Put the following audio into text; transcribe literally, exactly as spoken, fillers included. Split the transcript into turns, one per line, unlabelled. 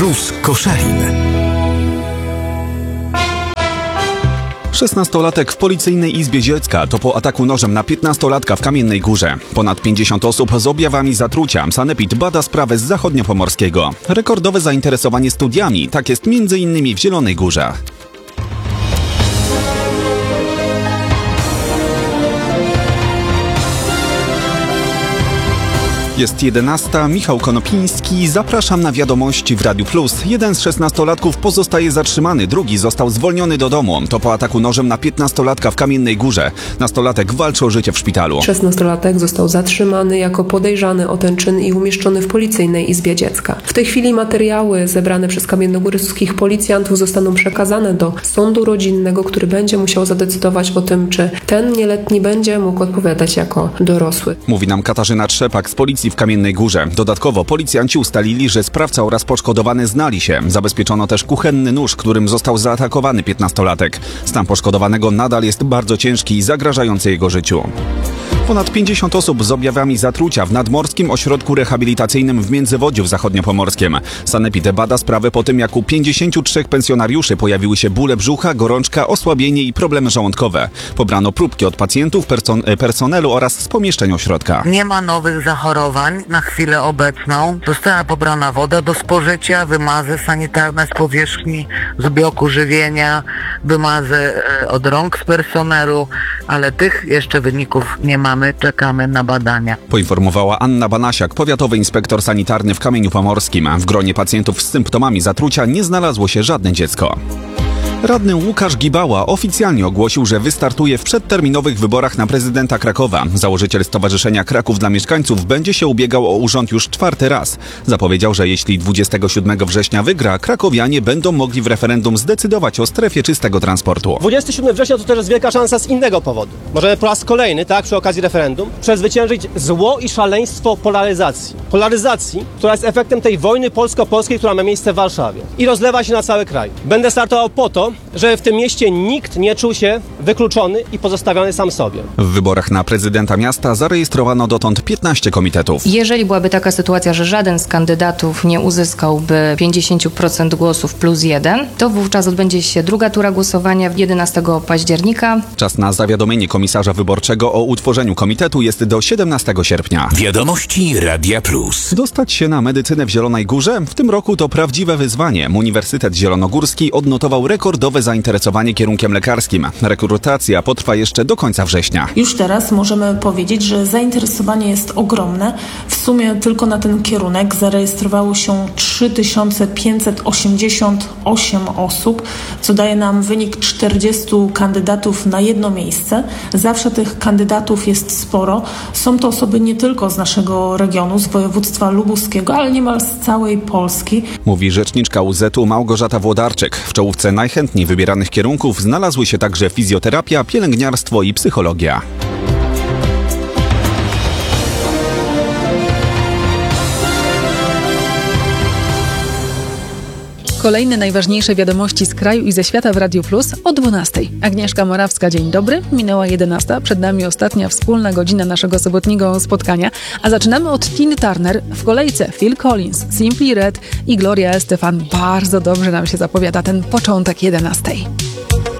Plus Koszalin.
szesnastolatek w Policyjnej Izbie Zielska to po ataku nożem na piętnastolatka w Kamiennej Górze. Ponad pięćdziesiąt osób z objawami zatrucia. Sanepid bada sprawę z zachodniopomorskiego. Rekordowe zainteresowanie studiami, tak jest między innymi w Zielonej Górze. Jest jedenasta, Michał Konopiński, zapraszam na wiadomości w Radiu Plus. Jeden z szesnastolatków pozostaje zatrzymany, drugi został zwolniony do domu. To po ataku nożem na piętnastolatka w Kamiennej Górze. Nastolatek walczy o życie w szpitalu.
szesnastolatek został zatrzymany jako podejrzany o ten czyn i umieszczony w Policyjnej Izbie Dziecka. W tej chwili materiały zebrane przez kamiennogórskich policjantów zostaną przekazane do sądu rodzinnego, który będzie musiał zadecydować o tym, czy ten nieletni będzie mógł odpowiadać jako dorosły.
Mówi nam Katarzyna Trzepak z policji w Kamiennej Górze. Dodatkowo policjanci ustalili, że sprawca oraz poszkodowany znali się. Zabezpieczono też kuchenny nóż, którym został zaatakowany piętnastolatek. Stan poszkodowanego nadal jest bardzo ciężki i zagrażający jego życiu. Ponad pięćdziesiąt osób z objawami zatrucia w Nadmorskim Ośrodku Rehabilitacyjnym w Międzywodziu w Zachodniopomorskiem. Sanepid bada sprawę po tym, jak u pięćdziesięciu trzech pensjonariuszy pojawiły się bóle brzucha, gorączka, osłabienie i problemy żołądkowe. Pobrano próbki od pacjentów, person- personelu oraz z pomieszczeń ośrodka.
Nie ma nowych zachorowań na chwilę obecną. Została pobrana woda do spożycia, wymazy sanitarne z powierzchni, z bloku żywienia, wymazy e, od rąk z personelu, ale tych jeszcze wyników nie mamy. Czekamy na badania.
Poinformowała Anna Banasiak, powiatowy inspektor sanitarny w Kamieniu Pomorskim. W gronie pacjentów z symptomami zatrucia nie znalazło się żadne dziecko. Radny Łukasz Gibała oficjalnie ogłosił, że wystartuje w przedterminowych wyborach na prezydenta Krakowa. Założyciel Stowarzyszenia Kraków dla Mieszkańców będzie się ubiegał o urząd już czwarty raz. Zapowiedział, że jeśli dwudziestego siódmego września wygra, krakowianie będą mogli w referendum zdecydować o strefie czystego transportu.
dwudziestego siódmego września to też jest wielka szansa z innego powodu. Możemy po raz kolejny, tak, przy okazji referendum, przezwyciężyć zło i szaleństwo polaryzacji. Polaryzacji, która jest efektem tej wojny polsko-polskiej, która ma miejsce w Warszawie i rozlewa się na cały kraj. Będę startował po to, że w tym mieście nikt nie czuł się wykluczony i pozostawiony sam sobie.
W wyborach na prezydenta miasta zarejestrowano dotąd piętnaście komitetów.
Jeżeli byłaby taka sytuacja, że żaden z kandydatów nie uzyskałby pięćdziesiąt procent głosów plus jeden, to wówczas odbędzie się druga tura głosowania jedenastego października.
Czas na zawiadomienie komisarza wyborczego o utworzeniu komitetu jest do siedemnastego sierpnia.
Wiadomości Radia Plus.
Dostać się na medycynę w Zielonej Górze? W tym roku to prawdziwe wyzwanie. Uniwersytet Zielonogórski odnotował rekordowe zainteresowanie kierunkiem lekarskim. Rekrutacja potrwa jeszcze do końca września.
Już teraz możemy powiedzieć, że zainteresowanie jest ogromne. W sumie tylko na ten kierunek zarejestrowało się trzy tysiące pięćset osiemdziesiąt osiem osób, co daje nam wynik czterdziestu kandydatów na jedno miejsce. Zawsze tych kandydatów jest sporo. Są to osoby nie tylko z naszego regionu, z województwa lubuskiego, ale niemal z całej Polski.
Mówi rzeczniczka U Z-u Małgorzata Włodarczyk. W czołówce najchętniej wybieranych kierunków znalazły się także fizjoterapia, pielęgniarstwo i psychologia.
Kolejne najważniejsze wiadomości z kraju i ze świata w Radiu Plus o dwunastej. Agnieszka Morawska, dzień dobry. Minęła jedenasta. Przed nami ostatnia wspólna godzina naszego sobotniego spotkania. A zaczynamy od Tiny Turner. W kolejce Phil Collins, Simply Red i Gloria Estefan. Bardzo dobrze nam się zapowiada ten początek jedenastej.